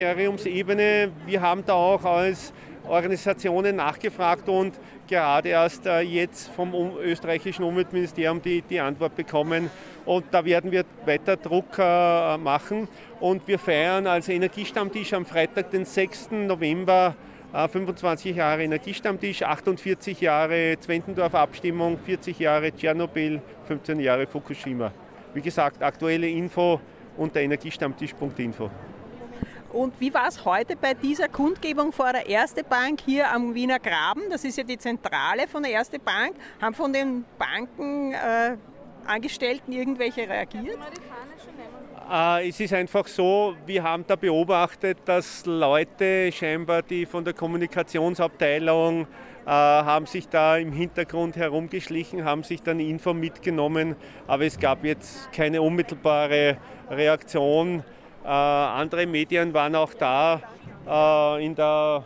Ministeriumsebene. Wir haben da auch als Organisationen nachgefragt und gerade erst jetzt vom österreichischen Umweltministerium die Antwort bekommen. Und da werden wir weiter Druck machen. Und wir feiern als Energiestammtisch am Freitag, den 6. November, 25 Jahre Energiestammtisch, 48 Jahre Zwentendorf-Abstimmung, 40 Jahre Tschernobyl, 15 Jahre Fukushima. Wie gesagt, aktuelle Info unter energiestammtisch.info. Und wie war es heute bei dieser Kundgebung vor der Erste Bank hier am Wiener Graben? Das ist ja die Zentrale von der Erste Bank. Haben von den Bankenangestellten irgendwelche reagiert? Es ist einfach so, wir haben da beobachtet, dass Leute scheinbar, die von der Kommunikationsabteilung haben sich da im Hintergrund herumgeschlichen, haben sich dann Info mitgenommen, aber es gab jetzt keine unmittelbare Reaktion. Andere Medien waren auch da. In der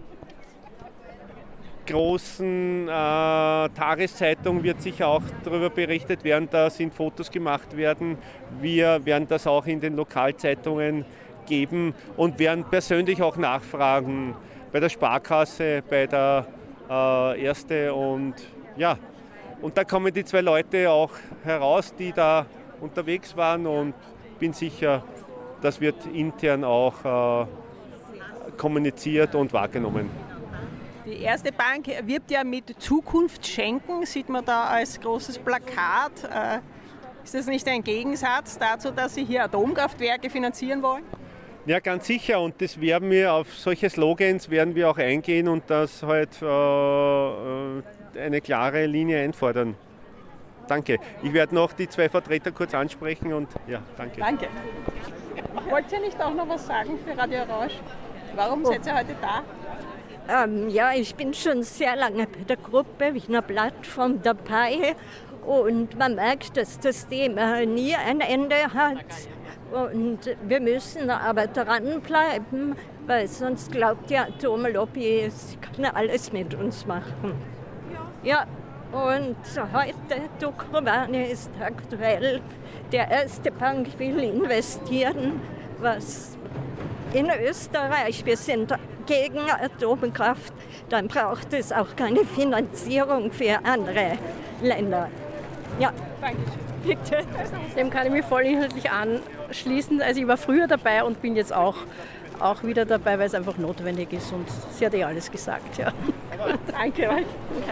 großen Tageszeitung wird sicher auch darüber berichtet werden, da sind Fotos gemacht werden. Wir werden das auch in den Lokalzeitungen geben und werden persönlich auch nachfragen bei der Sparkasse, bei der Erste und ja. Und da kommen die zwei Leute auch heraus, die da unterwegs waren und bin sicher, das wird intern auch kommuniziert und wahrgenommen. Die Erste Bank wirbt ja mit Zukunft schenken, sieht man da als großes Plakat. Ist das nicht ein Gegensatz dazu, dass Sie hier Atomkraftwerke finanzieren wollen? Ja, ganz sicher. Und das werden wir auf solche Slogans werden wir auch eingehen und das halt eine klare Linie einfordern. Danke. Ich werde noch die zwei Vertreter kurz ansprechen und ja, danke. Danke. Wollt ihr nicht auch noch was sagen für Radio Orange? Warum seid ihr heute da? Ja, ich bin schon sehr lange bei der Gruppe Wiener Plattform dabei und man merkt, dass das Thema nie ein Ende hat. Und wir müssen aber dranbleiben, weil sonst glaubt die Atomlobby, sie kann alles mit uns machen. Ja, und heute, Dukovany ist aktuell, der Erste Bank will investieren, was in Österreich, wir sind gegen Atomkraft, dann braucht es auch keine Finanzierung für andere Länder. Ja, Dankeschön. Bitte. Dem kann ich mich vollinhaltlich anschließen. Also ich war früher dabei und bin jetzt auch wieder dabei, weil es einfach notwendig ist. Und sie hat alles gesagt. Ja. Danke euch.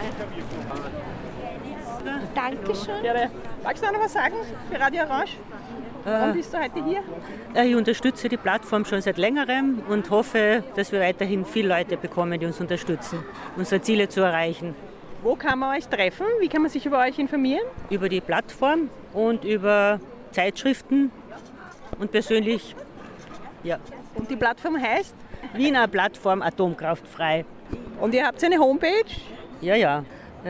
Dankeschön. Ja, magst du noch was sagen für Radio Orange? Warum bist du heute hier? Ich unterstütze die Plattform schon seit längerem und hoffe, dass wir weiterhin viele Leute bekommen, die uns unterstützen, unsere Ziele zu erreichen. Wo kann man euch treffen? Wie kann man sich über euch informieren? Über die Plattform und über Zeitschriften und persönlich, ja. Und die Plattform heißt? Wiener Plattform atomkraftfrei. Und ihr habt eine Homepage? Ja.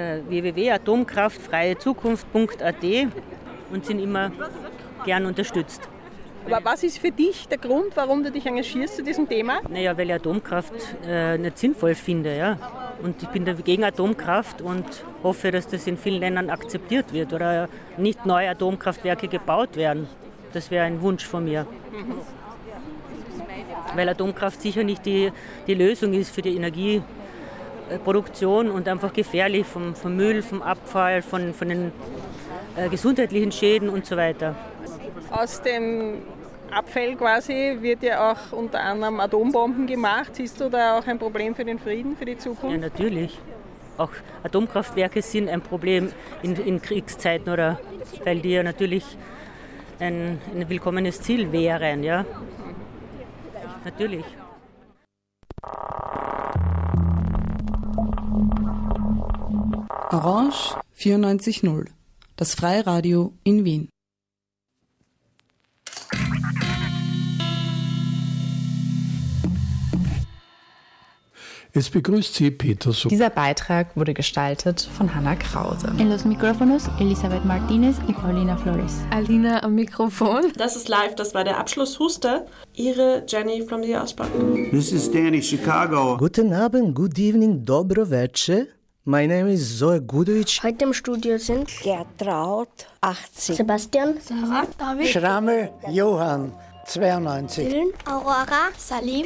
www.atomkraftfreiezukunft.at und sind immer gern unterstützt. Aber was ist für dich der Grund, warum du dich engagierst zu diesem Thema? Naja, weil ich Atomkraft nicht sinnvoll finde. Ja. Und ich bin gegen Atomkraft und hoffe, dass das in vielen Ländern akzeptiert wird oder nicht neue Atomkraftwerke gebaut werden. Das wäre ein Wunsch von mir. Weil Atomkraft sicher nicht die Lösung ist für die Energieproduktion und einfach gefährlich vom Müll, vom Abfall, von den gesundheitlichen Schäden und so weiter. Aus dem Abfall quasi wird ja auch unter anderem Atombomben gemacht. Siehst du da auch ein Problem für den Frieden, für die Zukunft? Ja, natürlich. Auch Atomkraftwerke sind ein Problem in Kriegszeiten, oder weil die ja natürlich ein willkommenes Ziel wären. Ja? Natürlich. Orange 94.0, das Freiradio in Wien. Es begrüßt Sie Peter Such. Dieser Beitrag wurde gestaltet von Hanna Krause. En los micrófonos Elisabeth Martinez y Paulina Flores. Alina am Mikrofon. Das ist live, das war der Abschlusshuster. Ihre Jenny from the Ausbank. This is Danny, Chicago. Guten Abend, good evening, dobro večer. My name is Zoe Gudovic. Heute im Studio sind Gertraud, 80. Sebastian, Sarah, David, Schrammel, Johann, 92. Dylan, Aurora, Salim,